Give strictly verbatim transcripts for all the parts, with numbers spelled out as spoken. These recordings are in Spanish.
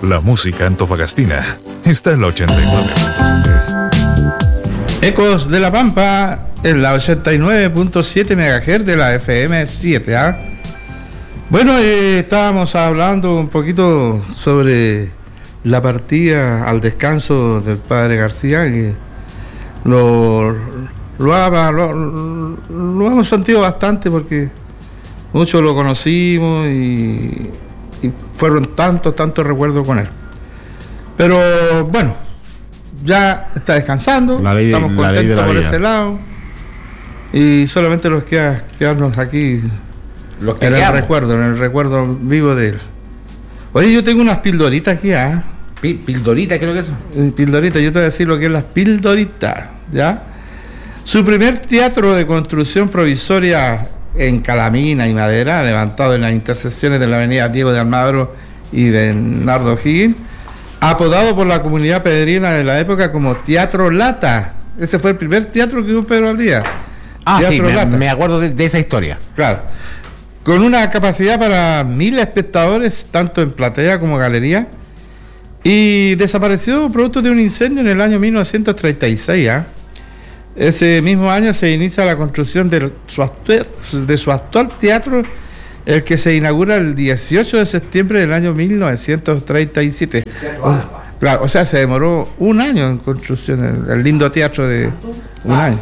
La música antofagastina está en la ochenta y nueve punto siete. Ecos de la Pampa en la ochenta y nueve punto siete megahertz de la F M siete. ¿ah? Bueno, eh, estábamos hablando un poquito sobre la partida al descanso del padre García, y lo, lo, ha, lo, lo hemos sentido bastante porque muchos lo conocimos y, y fueron tantos, tantos recuerdos con él. Pero bueno, ya está descansando, la ley, estamos la contentos por vida. ese lado y solamente nos queda quedarnos aquí Los que en el quedamos. recuerdo, en el recuerdo vivo de él. Oye, yo tengo unas pildoritas aquí, ¿ah? Pi- Pildorita, creo que eso. Eh, Pildoritas, yo te voy a decir lo que es las pildoritas, ¿ya? Su primer teatro de construcción provisoria en calamina y madera, levantado en las intersecciones de la avenida Diego de Almagro y Bernardo O'Higgins, apodado por la comunidad pedrina de la época como Teatro Lata. Ese fue el primer teatro que hubo Pedro Valdía. Ah, sí, Teatro me, Lata. me acuerdo de, de esa historia. Claro. Con una capacidad para mil espectadores, tanto en platea como galería. Y desapareció producto de un incendio en el año mil novecientos treinta y seis. ¿eh? Ese mismo año se inicia la construcción de su, actual, de su actual teatro, el que se inaugura el dieciocho de septiembre del año mil novecientos treinta y siete. O, claro, o sea, se demoró un año en construcción, el, el lindo teatro de un año.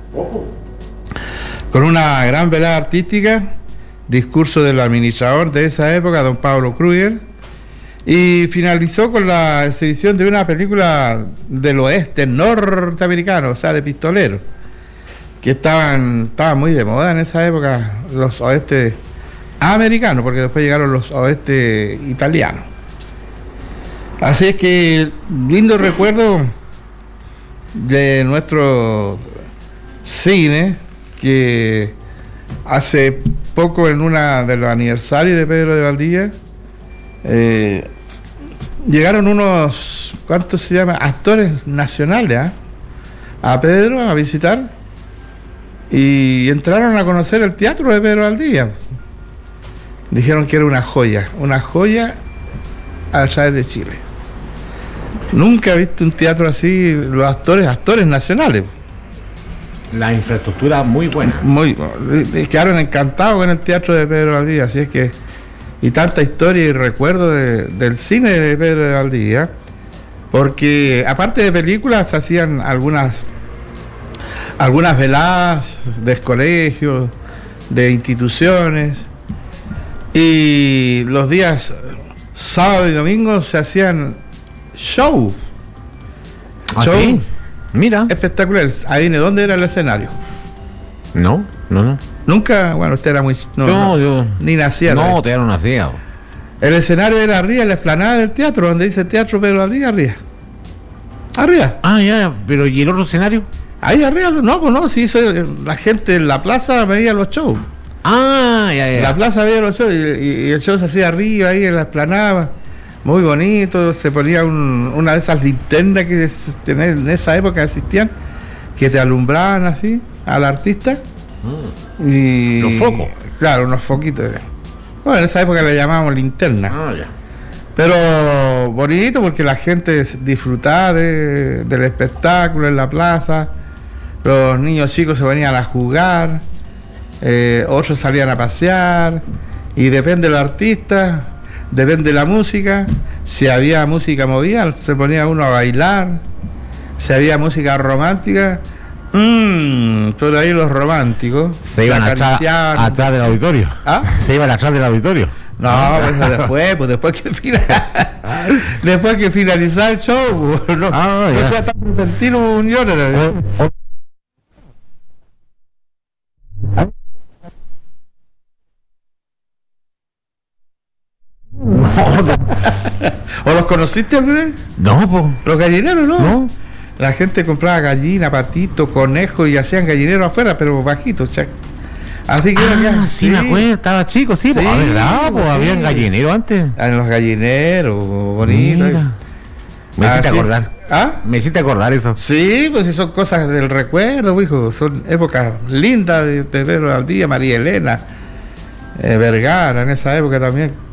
Con una gran velada artística, discurso del administrador de esa época, don Pablo Kruger, y finalizó con la exhibición de una película del oeste norteamericano, o sea, de pistoleros, que estaban, estaban muy de moda en esa época, los oestes americanos, porque después llegaron los oestes italianos. Así es que lindo recuerdo de nuestro cine, que hace poco, en una de los aniversarios de Pedro de Valdía, eh, llegaron unos, ¿cuántos se llaman? Actores nacionales, ¿eh? a Pedro a visitar, y entraron a conocer el teatro de Pedro Valdía. Dijeron que era una joya, una joya a través de Chile. Nunca he visto un teatro así, los actores, actores nacionales. La infraestructura muy buena. Muy, quedaron encantados con el teatro de Pedro Valdía, así es que, y tanta historia y recuerdo de, del cine de Pedro de Valdía, porque aparte de películas se hacían algunas algunas veladas de colegios, de instituciones, y los días sábado y domingo se hacían shows. ¿Ah, Show sí? Mira. espectaculares. Ahí, ¿dónde era el escenario? No, no, no. Nunca, bueno, usted era muy... No, yo, no, yo. ni nacía. No, ¿no? te no nacía. El escenario era arriba, en la explanada del teatro, donde dice Teatro Pedro Valdía, arriba. Arriba. Ah, ya, pero ¿y el otro escenario? Ahí arriba, no, pues no, si hizo, la gente en la plaza veía los shows. Ah, ya, ya. La plaza veía los shows y, y- y el show se hacía arriba, ahí en la explanada. Muy bonito, se ponía un- una de esas linternas que es- en esa época existían, que te alumbraban así al artista. Y, Los focos. Claro, unos foquitos. Bueno, en esa época le llamábamos linterna. Ah, ya. Pero bonito porque la gente disfrutaba de, del espectáculo en la plaza. Los niños chicos se venían a jugar, eh, otros salían a pasear, y depende del artista, depende de la música. Si había música movida, se ponía uno a bailar. Si había música romántica, mmm, por ahí los románticos Se iban atrás, acariciaban. atrás del auditorio. ¿Ah? Se iban atrás del auditorio. No, pues eso después, pues después que fina- después que finalizar el show, pues, no, Ah, no ya. sea tan repentino un lloro. ¿O los conociste alguna vez? No, pues. Los gallineros, ¿no? No. La gente compraba gallina, patito, conejo y hacían gallineros afuera, pero bajitos, cha. Así que Ah, sí, me acuerdo, estaba chico, sí, pues, Sí, ¿verdad? Pues sí. habían gallinero antes. en los gallineros, bonitos. Mira. Me hiciste Así- acordar. ¿Ah? Me hiciste acordar eso. Sí, pues sí, son cosas del recuerdo, hijo. Son épocas lindas de, de Pedro Valdía, María Elena, eh, Vergara, en esa época también.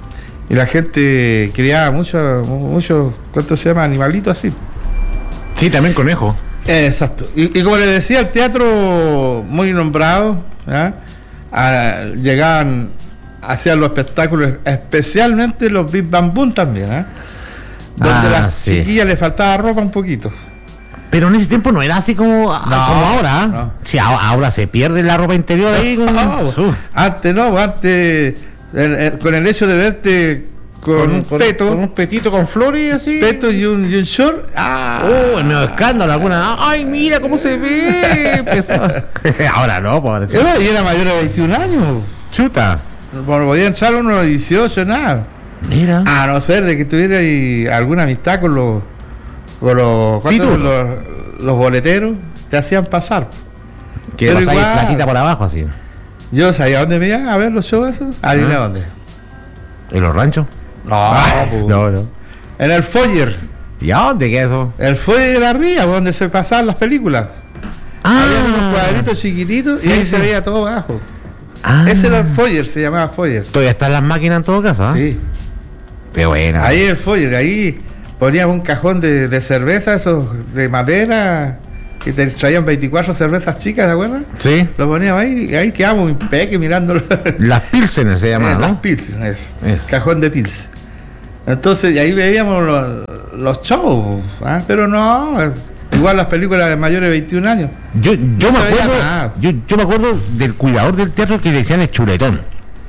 y la gente criaba muchos, muchos, ¿cuánto se llama? Animalitos así. Sí, también conejo. Eh, exacto. Y, y como les decía, el teatro muy nombrado, ¿ya? Ah, llegaban, hacían los espectáculos, especialmente los Big Bang Boom también, ¿eh? Donde Ah, a las sí. chiquillas les faltaba ropa un poquito. Pero en ese tiempo no era así como, como ahora. no. Sí, ahora, ahora se pierde la ropa interior ahí. Con... No, Uf. antes no, antes el- el- con el hecho de verte con, un peto, con un petito con flores así. peto y un, y un short, ah, Oh, el medio escándalo, alguna. Ay, mira cómo se ve. Pesado. Ahora no, pobre. era, y era mayor de veintiún años, Chuta. no podía entrar uno de dieciocho, nada. Mira. A no ser de que tuviera ahí alguna amistad con los con los, ¿cuántos Pitu. son los, los boleteros, te hacían pasar. Que pero pasáis igual. platita por abajo así. Yo sabía dónde me iban a ver los shows esos. Adivina Ah. dónde. ¿En los ranchos? No, Ah, pues, no, no. en el foyer. ¿Y a dónde queda eso? El foyer de arriba, donde se pasaban las películas. Había unos cuadritos chiquititos Sí, y ahí sí. se veía todo abajo. Ah. Ese era el foyer, se llamaba foyer. Todavía están las máquinas en todo caso, ¿ah? Sí. Qué buena. Ahí el foyer, ahí poníamos un cajón de, de cerveza, esos de madera, que te traían veinticuatro cervezas chicas, ¿te acuerdas? Sí. Lo poníamos ahí y ahí quedamos impeque mirándolo. Las Pilsener se llamaban, Eh, las ¿no? Pilsen, es, Eso. cajón de Pils. Entonces, y ahí veíamos los, los shows, ¿ah? Pero no, eh, igual las películas de mayores de veintiún años. Yo, yo, No me se veía acuerdo, nada. yo, yo me acuerdo del cuidador del teatro que le decían el chuletón.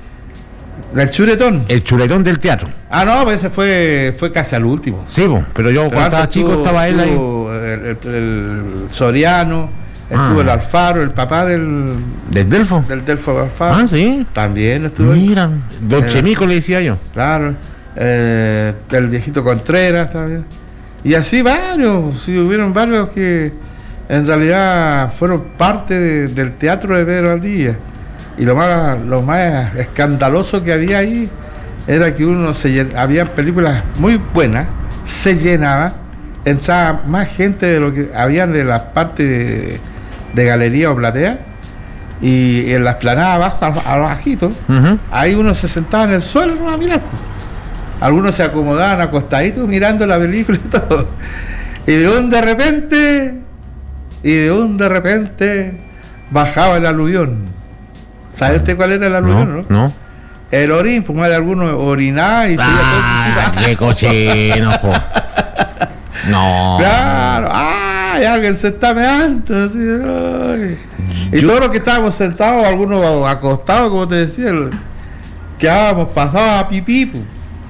Del churetón. El chuletón del teatro. Ah, no, pues ese fue, fue casi al último. Sí, po, pero yo cuando estaba antes chico estuvo- estaba él ahí. estuvo El, el- el Soriano, estuvo Ah. el Alfaro, el papá del, ¿Del Delfo? del Delfo Alfaro. Ah, sí. También estuvo ahí. Mira, Don Era- Chemico le decía yo. Claro. Eh, del viejito Contreras también. Y así varios, sí, hubieron varios que en realidad fueron parte de- del teatro de Pedro Valdivia. Y lo más, lo más escandaloso que había ahí era que uno se llen- había películas muy buenas, se llenaba, entraba más gente de lo que habían de las partes de, de galería o platea, y en la esplanada abajo, al- abajito, Ujú. ahí uno se sentaba en el suelo, no, a mirar. Algunos se acomodaban acostaditos mirando la película y todo. Y de un de repente, y de un de repente, bajaba el aluvión. ¿Sabe usted cuál era el aluvión, no? No, no. El orín, pues más de algunos orinaban y se iba Ah, todo qué cochino, po. No. Claro, ¡ay! Alguien se está meando. Así, ay. Y Yo- todos los que estábamos sentados, algunos acostados, como te decía, lo- quedábamos pasados a pipí. Pues.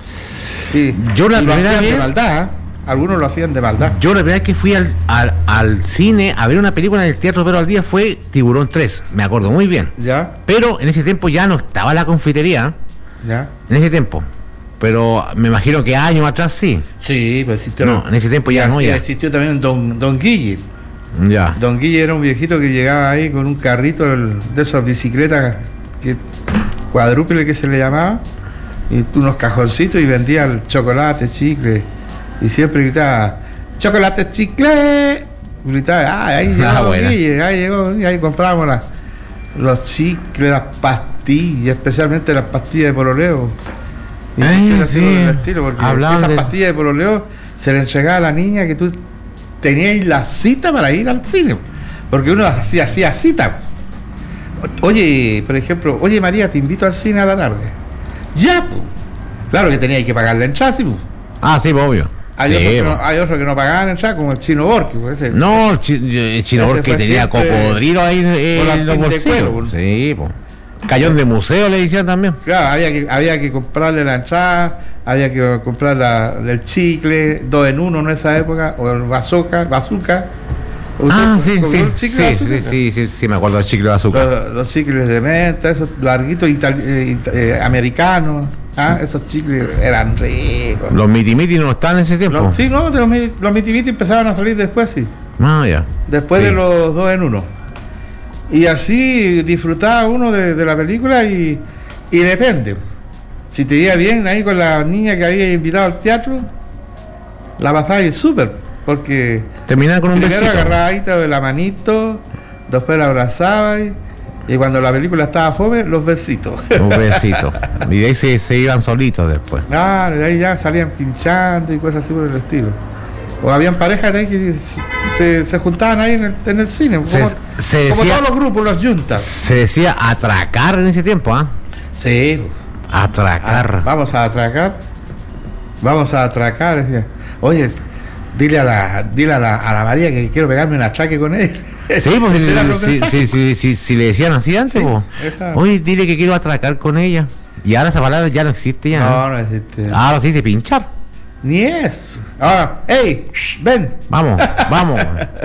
Sí. Yo la Y lo primera hacían de vez- maldad, ¿eh? Algunos lo hacían de maldad. Yo la primera vez que fui al, al, al cine a ver una película en el Teatro Pedro Valdivia fue Tiburón tres, me acuerdo muy bien. ¿Ya? Pero en ese tiempo ya no estaba la confitería, ¿Ya? en ese tiempo. Pero me imagino que años atrás sí. Sí, pues existió. No, en ese tiempo ya no, ya. Existió también Don, Don Guille. Ya. Don Guille era un viejito que llegaba ahí con un carrito el- de esas bicicletas que cuadrúpede que se le llamaba, y unos cajoncitos, y vendía el chocolate, chicle, y siempre gritaba chocolate, chicle, gritaba, ah, ahí llegó Ah, Don buena. Guille, ahí llegó, y ahí comprábamos las- los chicles, las pastillas, especialmente las pastillas de pololeo. Y Eh, era así sí. por el estilo, porque Hablaban esas de- pastillas de pololeo se le entregaba a la niña que tú tenías la cita para ir al cine, porque uno hacía hacía cita. O- Oye, por ejemplo, oye María, te invito al cine a la tarde. Ya, pues. Claro que tenía que pagar la entrada, sí, pues. Ah, sí, pues, obvio. Hay, Sí, otros que pues. no, hay otros que no pagaban la entrada, como el chino Borque. Pues ese- No, el, chi- el chino Ese porque fue tenía siempre cocodrilo ahí en, en con los alpín de cuero, bolsillos. pues. Sí, pues. Cayón de museo le decían también. Claro, había que, había que comprarle la entrada, había que comprar la, el chicle, dos en uno en esa época, o el bazooka, bazooka. Ah, ¿Usted sí, comió sí, el sí, chicle sí, bazooka? sí, sí, sí, me acuerdo del chicle de azúcar. Los, los chicles de menta, esos larguitos itali- eh, ita- eh, americanos, ¿ah? Esos chicles eran ricos. Los mitimiti no estaban en ese tiempo. Los- sí, no, de los, mi- los mitimiti empezaban a salir después, sí. Ah, ya. Después Sí. de los dos en uno. Y así disfrutaba uno de, de la película y, y depende. Si te iba bien ahí con la niña que había invitado al teatro, la pasaba ahí súper, porque Terminaban con un primero besito. agarraba ahí de la manito, después la abrazaba y, Y cuando la película estaba fome, los besitos. Un besito. Y de ahí se, se iban solitos después. Claro, de ahí ya salían pinchando y cosas así por el estilo. O habían parejas de ahí que se, se juntaban ahí en el, en el cine. Como, Se- se como decía- todos los grupos, los juntas. Se decía atracar en ese tiempo, ¿ah? Sí. Atracar. Ah, vamos a atracar. Vamos a atracar. Decía. Oye, dile a la, dile a la, a la María que quiero pegarme un atraque con él. Sí, pues Ese era los si, mensajes. si, si, si, si le decían así antes, Sí, pues. esa- Oye, dile que quiero atracar con ella. Y ahora esa palabra ya no existe ya. No, no existe. Ahora se dice pinchar. Ni es. Ahora, hey, shh, ven. Vamos, vamos.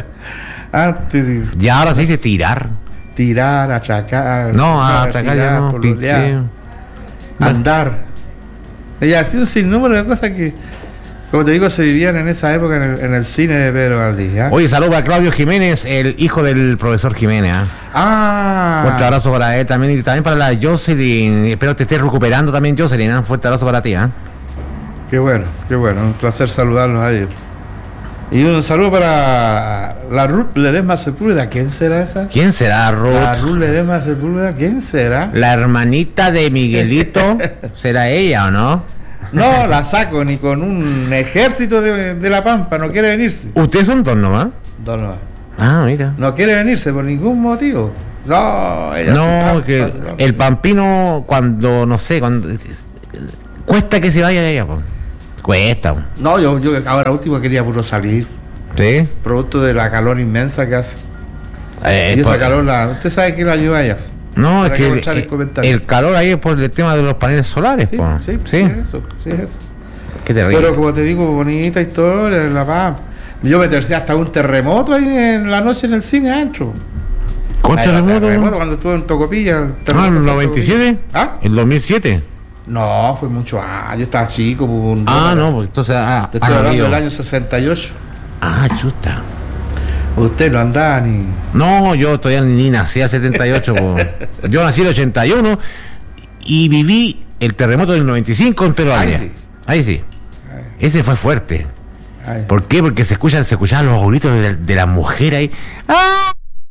Antes Y ahora se dice tirar. tirar, atracar. No, atracar ya no. pololear, Pincheo. andar. Ella ha sido un sinnúmero de cosas que, como te digo, se vivían en esa época en el, en el cine de Pedro Valdés. ¿Ah? Oye, saludos a Claudio Jiménez, el hijo del profesor Jiménez. ¿Ah? Ah, Fuerte abrazo para él también y también para la Jocelyn. Espero te estés recuperando también, Jocelyn. ¿Ah? Fuerte abrazo para ti. ¿Ah? qué bueno, qué bueno. Un placer saludarlos a ellos. Y un saludo para la Ruth Ledesma Sepúlveda. ¿Quién será esa? ¿Quién será, Ruth? La Ruth Ledesma Sepúlveda. ¿Quién será? La hermanita de Miguelito. ¿Será ella o no? No la saco ni con un ejército de, de la Pampa. No quiere venirse. Ustedes son dos nomás. No, no. Ah, mira. No quiere venirse por ningún motivo. No, ella No, se que pampa, se pampa. el pampino cuando, no sé, cuando cuesta que se vaya de ella, po. Cuesta, po. No, yo, yo ahora último quería puro salir. ¿Sí? Producto de la calor inmensa que hace. Eh, y esa por- calor, la, usted sabe que la lleva allá. No, para es que que el, mostrar el comentario. el calor ahí es por el tema de los paneles solares, Sí, po. sí, sí, es eso, sí es eso. Qué terrible. Pero como te digo, bonita historia de la Pampa. Yo me tercé hasta un terremoto ahí en la noche en el cine adentro. ¿Con Ay, terremoto? cuando estuve en Tocopilla. el Ah, terremoto ¿el fue en noventa y siete? Tocopilla. ¿Ah? ¿El dos mil siete? No, fue mucho. Ah, yo estaba chico. pues, un- Ah, no, pues entonces. Ah, Te ah, estoy no, hablando digo. del año sesenta y ocho. Ah, chuta. Usted no andaba ni. No, yo todavía ni nací a setenta y ocho. po. Yo nací en el ochenta y uno y viví el terremoto del noventa y cinco en Pedro Ahí Valdés. sí. Ahí sí. Ese fue fuerte. Ay, ¿Por qué? Porque se escuchan, se escuchaban los gritos de la, de la mujer ahí. ¡Ah!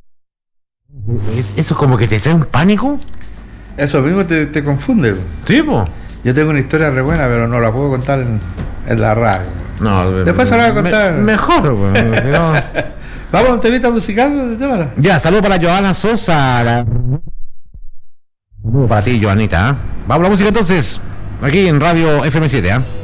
Eso como que te trae un pánico. Eso mismo te, te confunde. Sí, po. Yo tengo una historia re buena, pero no la puedo contar en, en la radio. No, Después se lo voy a contar. me- mejor, po, si no- Vamos a un temita musical, Jonathan. Ya, saludo para Joana Sosa. la- Saludo para ti, Joanita. ¿Ah? Vamos a la música entonces. Aquí en Radio F M siete, ¿ah?